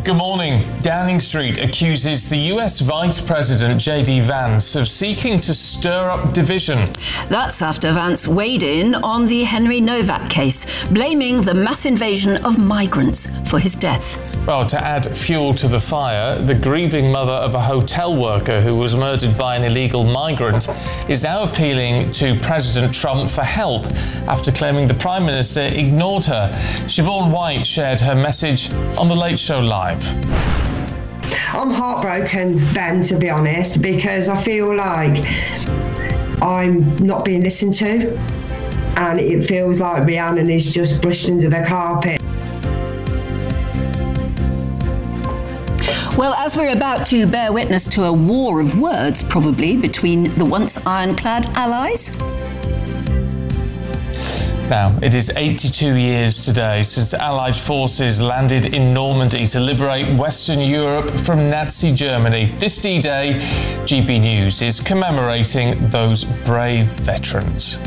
Good morning. Downing Street accuses the US Vice President J.D. Vance of seeking to stir up division. That's after Vance weighed in on the Henry Novak case, blaming the mass invasion of migrants for his death. Well, to add fuel to the fire, the grieving mother of a hotel worker who was murdered by an illegal migrant is now appealing to President Trump for help after claiming the Prime Minister ignored her. Siobhan White shared her message on The Late Show Live. I'm heartbroken, Ben, to be honest, because I feel like I'm not being listened to, and it feels like Rhiannon is just brushed under the carpet. Well, as we're about to bear witness to a war of words, probably, between the once ironclad allies. Now, it is 82 years today since Allied forces landed in Normandy to liberate Western Europe from Nazi Germany. This D-Day, GB News is commemorating those brave veterans.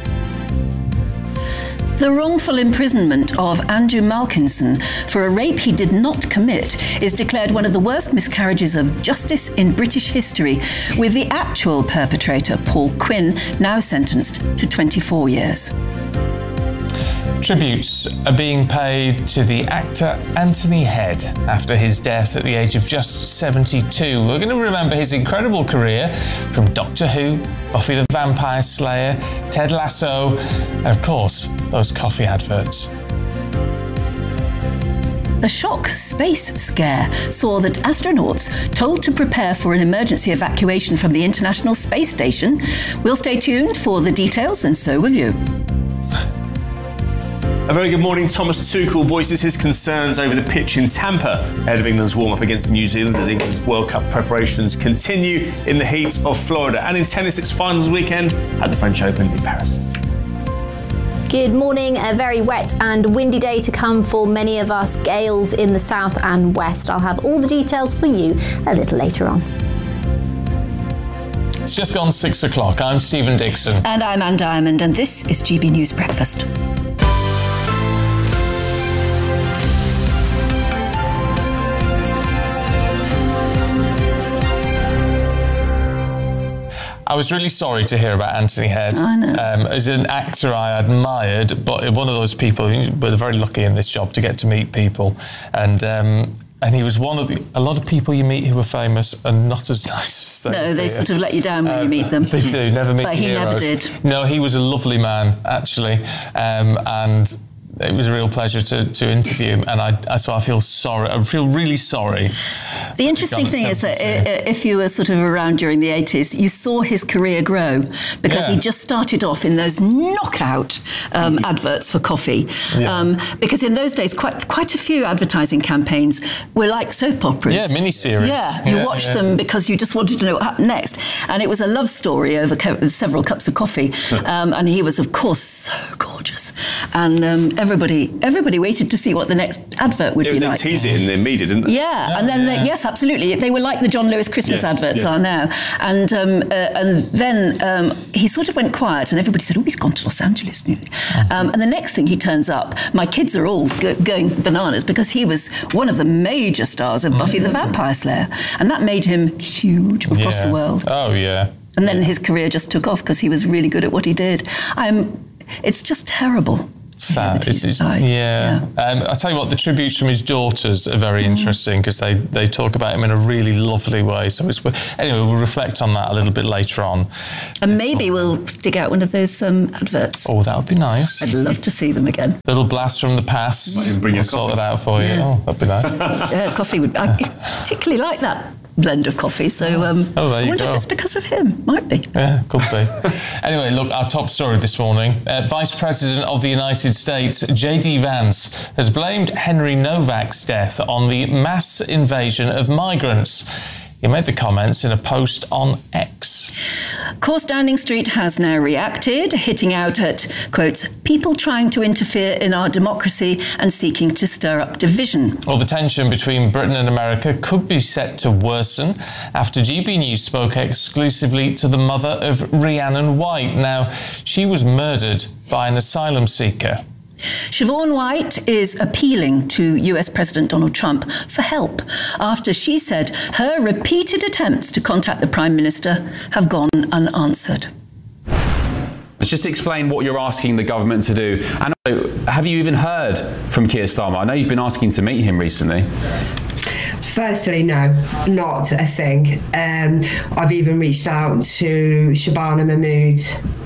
The wrongful imprisonment of Andrew Malkinson for a rape he did not commit is declared one of the worst miscarriages of justice in British history, with the actual perpetrator, Paul Quinn, now sentenced to 24 years. Tributes are being paid to the actor Anthony Head after his death at the age of just 72. We're going to remember his incredible career from Doctor Who, Buffy the Vampire Slayer, Ted Lasso, and of course, those coffee adverts. A shock space scare saw that astronauts told to prepare for an emergency evacuation from the International Space Station. We'll stay tuned for the details, and so will you. A very good morning. Thomas Tuchel voices his concerns over the pitch in Tampa ahead of England's warm-up against New Zealand as England's World Cup preparations continue in the heat of Florida. And in tennis, it's finals weekend at the French Open in Paris. Good morning. A very wet and windy day to come for many of us. Gales in the south and west. I'll have all the details for you a little later on. It's just gone 6 o'clock. I'm Stephen Dixon. And I'm Anne Diamond, and this is GB News Breakfast. I was really sorry to hear about Anthony Head. I know. As an actor I admired, but one of those people, we're very lucky in this job to get to meet people. And he was one of a lot of people you meet who are famous are not as nice as they No, they sort of let you down when you meet them. They do, never meet But he heroes. never did. No, he was a lovely man, actually. And it was a real pleasure to interview him, and so I feel sorry. I feel really sorry. The interesting thing is that if you were sort of around during the 80s, you saw his career grow because he just started off in those knockout adverts for coffee. Yeah. Because in those days, quite a few advertising campaigns were like soap operas. Yeah, miniseries. Yeah, you watched them because you just wanted to know what happened next. And it was a love story over several cups of coffee. And he was, of course, so gorgeous. And everybody waited to see what the next advert would be like. They teased it in the media, didn't they? Yeah, and then yes, absolutely. They were like the John Lewis Christmas adverts are now. And then he sort of went quiet, and everybody said, "Oh, he's gone to Los Angeles." And the next thing he turns up, my kids are all going bananas because he was one of the major stars of Buffy the Vampire Slayer, and that made him huge across the world. Oh yeah. And then his career just took off because he was really good at what he did. It's just terrible. Sad. I tell you what, the tributes from his daughters are very interesting because they talk about him in a really lovely way. So anyway, we'll reflect on that a little bit later on. And maybe we'll dig out one of those adverts. Oh, that would be nice. I'd love to see them again. Little blast from the past. We'll sort it out for you. Oh, that'd be nice. Yeah, coffee would. I particularly like that blend of coffee, so I wonder if it's because of him. Might be. Yeah, could be. Anyway, look, our top story this morning. Vice President of the United States, J.D. Vance, has blamed Henry Novak's death on the mass invasion of migrants. He made the comments in a post on X. Of course, Downing Street has now reacted, hitting out at, quotes, people trying to interfere in our democracy and seeking to stir up division. Well, the tension between Britain and America could be set to worsen after GB News spoke exclusively to the mother of Rhiannon White. Now, she was murdered by an asylum seeker. Siobhan White is appealing to US President Donald Trump for help after she said her repeated attempts to contact the Prime Minister have gone unanswered. Let's just explain what you're asking the government to do. And have you even heard from Keir Starmer? I know you've been asking to meet him recently. Firstly, no, not a thing. I've even reached out to Shabana Mahmood.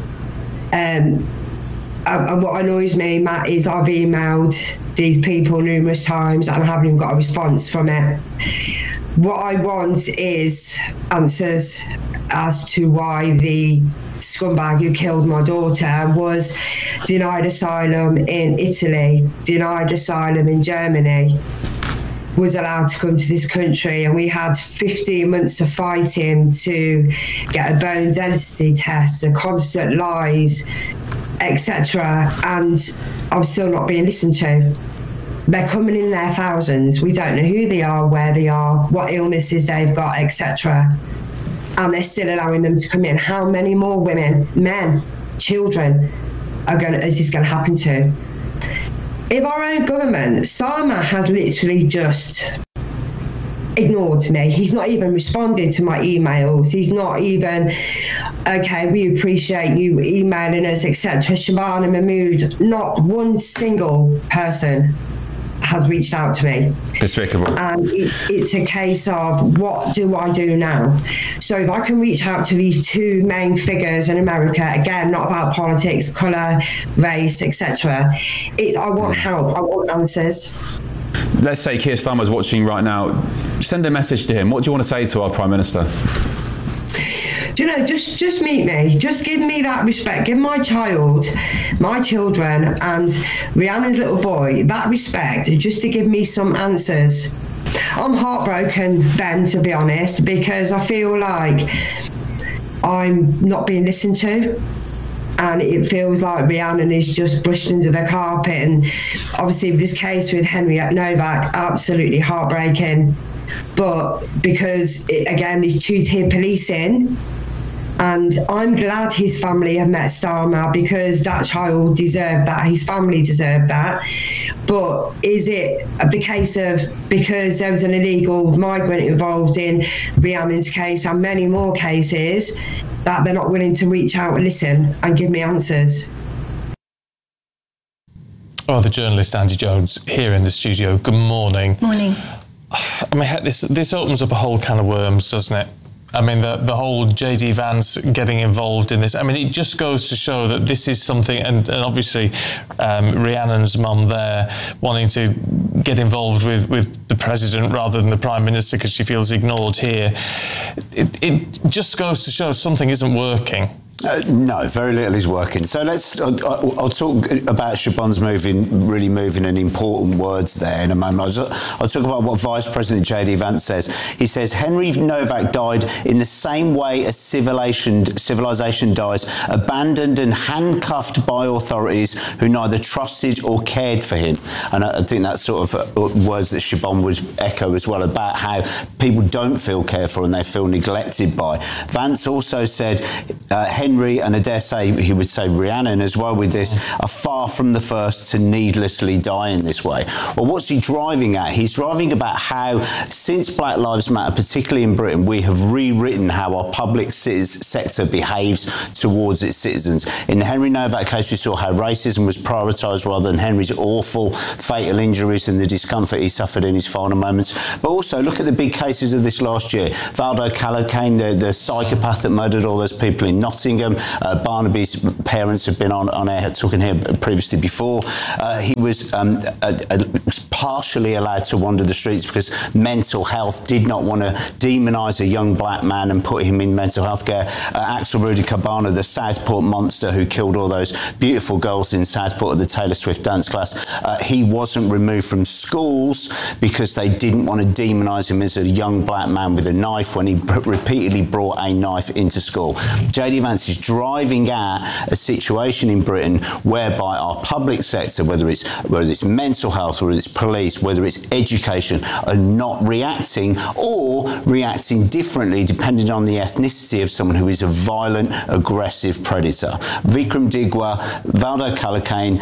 And what annoys me, Matt, is I've emailed these people numerous times and I haven't even got a response from it. What I want is answers as to why the scumbag who killed my daughter was denied asylum in Italy, denied asylum in Germany, was allowed to come to this country, and we had 15 months of fighting to get a bone density test, the constant lies, etc., and I'm still not being listened to. They're coming in their thousands. We don't know who they are, where they are, what illnesses they've got, etc., and they're still allowing them to come in. How many more women, men, children is this going to happen to? If our own government, Starmer has literally just ignored me. He's not even responded to my emails. He's not even, okay, we appreciate you emailing us, etc. Shabana Mahmood, not one single person has reached out to me. Despicable. And it's a case of, what do I do now? So if I can reach out to these two main figures in America, again, not about politics, colour, race, etc. I want help. I want answers. Let's say Keir Starmer's watching right now. Send a message to him. What do you want to say to our Prime Minister? Do you know, just meet me. Just give me that respect. Give my child, my children, and Rhiannon's little boy that respect, just to give me some answers. I'm heartbroken, Ben, to be honest, because I feel like I'm not being listened to. And it feels like Rhiannon is just brushed under the carpet. And obviously, this case with Henriette Novak, absolutely heartbreaking. But because, again, these two-tier policing, and I'm glad his family have met Starmer, because that child deserved that, his family deserved that. But is it the case of, because there was an illegal migrant involved in Rhiannon's case and many more cases, that they're not willing to reach out and listen and give me answers? Oh, the journalist Andy Jones here in the studio. Good morning. Morning. I mean, this opens up a whole can of worms, doesn't it? I mean, the whole JD Vance getting involved in this. I mean, it just goes to show that this is something, and obviously Rhiannon's mum there wanting to get involved with the president rather than the Prime Minister because she feels ignored here. It just goes to show something isn't working. No, very little is working. So I'll talk about Siobhan's really moving and important words there in a moment. I'll talk about what Vice President JD Vance says. He says, Henry Novak died in the same way a civilization dies, abandoned and handcuffed by authorities who neither trusted or cared for him. And I think that's sort of words that Siobhan would echo as well, about how people don't feel cared for and they feel neglected by. Vance also said, Henry, and I dare say he would say Rhiannon as well with this, are far from the first to needlessly die in this way. Well, what's he driving at? He's driving about how, since Black Lives Matter, particularly in Britain, we have rewritten how our public sector behaves towards its citizens. In the Henry Novak case, we saw how racism was prioritised rather than Henry's awful fatal injuries and the discomfort he suffered in his final moments. But also, look at the big cases of this last year. Valdo Callaghan, the psychopath that murdered all those people in Nottingham. Barnaby's parents have been on air talking here previously before. He was partially allowed to wander the streets because mental health did not want to demonise a young black man and put him in mental health care. Axel Rudy Cabana, the Southport monster who killed all those beautiful girls in Southport at the Taylor Swift dance class, he wasn't removed from schools because they didn't want to demonise him as a young black man with a knife when he repeatedly brought a knife into school. JD Vance is driving at a situation in Britain whereby our public sector, whether it's mental health, whether it's police, whether it's education, are not reacting, or reacting differently depending on the ethnicity of someone who is a violent, aggressive predator. Vikram Digwa, Valdo Callaghan,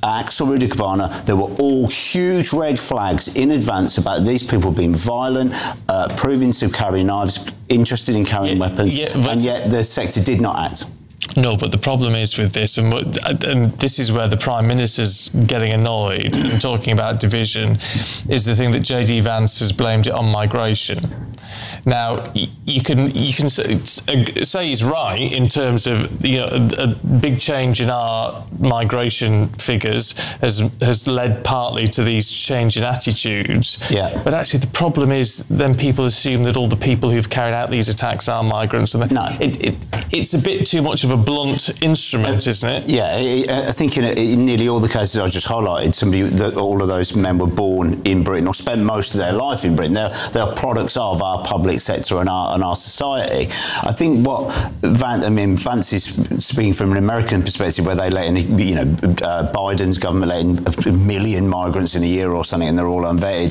Axel Rudikabana, there were all huge red flags in advance about these people being violent, proving to carry knives, interested in carrying weapons, and yet the sector did not act. No, but the problem is with this, and this is where the Prime Minister's getting annoyed and talking about division, is the thing that JD Vance has blamed it on migration. Now, you can say he's right in terms of, you know, a big change in our migration figures has led partly to these change in attitudes. Yeah. But actually, the problem is then people assume that all the people who've carried out these attacks are migrants. And no. It's a bit too much of a blunt instrument, isn't it? Yeah, I think in nearly all the cases I just highlighted, all of those men were born in Britain or spent most of their life in Britain. They're products of our public sector and our society. I think what Vance is speaking from an American perspective, where they let in, Biden's government let in 1 million migrants in a year or something, and they're all unvetted.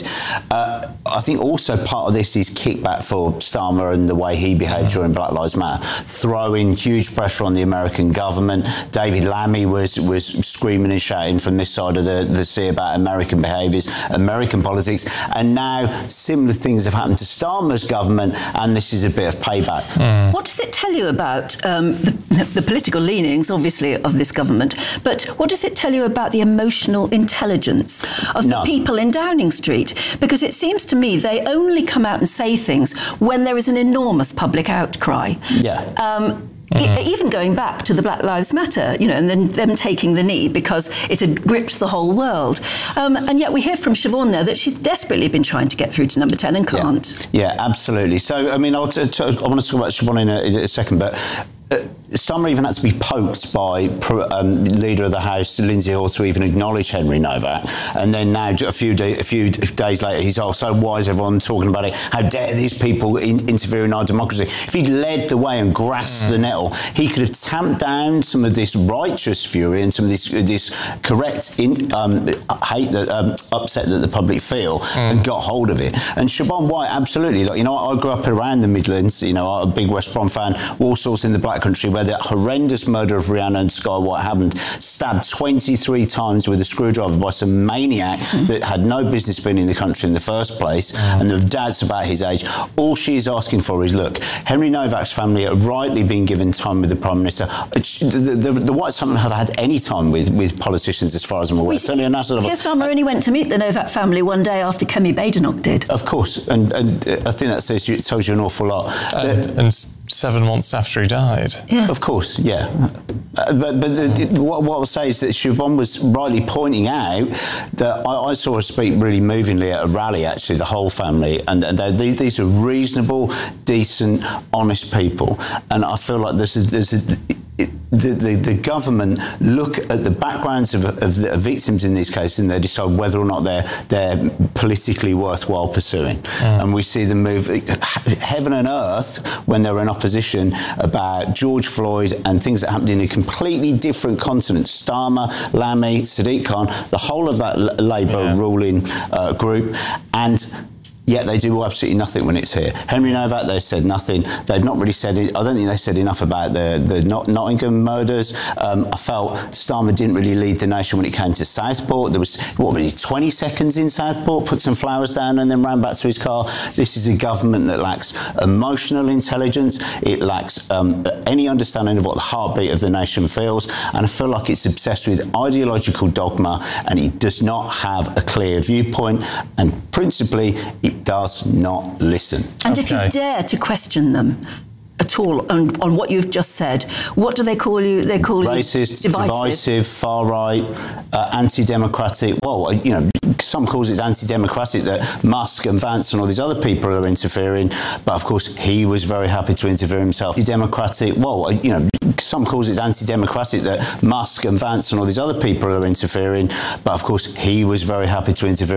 I think also part of this is kickback for Starmer and the way he behaved during Black Lives Matter, throwing huge pressure on the American government. David Lammy was screaming and shouting from this side of the sea about American behaviours, American politics, and now similar things have happened to Starmer's government, and this is a bit of payback. What does it tell you about the political leanings, obviously, of this government, but what does it tell you about the emotional intelligence of the people in Downing Street? Because it seems to me they only come out and say things when there is an enormous public outcry. Yeah. Even going back to the Black Lives Matter, and then them taking the knee because it had gripped the whole world. And yet we hear from Siobhan there that she's desperately been trying to get through to number 10 and can't. Yeah, absolutely. So, I mean, I want to talk about Siobhan in a second, but Starmer even had to be poked by Leader of the House, Lindsay Hoare, to even acknowledge Henry Novak. And then now, a few days later, he's so why is everyone talking about it? How dare these people interfere in our democracy? If he'd led the way and grasped the nettle, he could have tamped down some of this righteous fury and some of this correct hate, upset that the public feel, and got hold of it. And Siobhan White, absolutely. I grew up around the Midlands, I'm a big West Brom fan, Walsall's in the Black Country, where the horrendous murder of Rihanna and Sky White happened, stabbed 23 times with a screwdriver by some maniac that had no business being in the country in the first place, and there are doubts about his age. All she is asking for is, look, Henry Novak's family are rightly being given time with the Prime Minister. The Whites haven't had any time with politicians, as far as I'm aware. Keir Starmer only went to meet the Novak family one day after Kemi Badenoch did. Of course, and I think that tells you an awful lot. And 7 months after he died. Yeah. Of course, yeah. What I'll say is that Siobhan was rightly pointing out that I saw her speak really movingly at a rally, actually, the whole family, and these are reasonable, decent, honest people, and I feel like the government look at the backgrounds of the victims in these cases, and they decide whether or not they're politically worthwhile pursuing. And we see them move heaven and earth when they're in opposition about George Floyd and things that happened in a completely different continent. Starmer, Lammy, Sadiq Khan, the whole of that Labour ruling group, and yet they do absolutely nothing when it's here. Henry Novak, they said nothing. They've not really said it. I don't think they said enough about the Nottingham murders. I felt Starmer didn't really lead the nation when it came to Southport. There was, 20 seconds in Southport, put some flowers down and then ran back to his car. This is a government that lacks emotional intelligence. It lacks any understanding of what the heartbeat of the nation feels. And I feel like it's obsessed with ideological dogma, and it does not have a clear viewpoint. And principally, it does not listen. And if you dare to question them at all on what you've just said, what do they call you? They call racist, you divisive, far right, anti-democratic. Well, some calls it anti-democratic that Musk and Vance and all these other people are interfering, but of course he was very happy to interfere himself. Democratic. Well, some calls it anti-democratic that Musk and Vance and all these other people are interfering, but of course he was very happy to interfere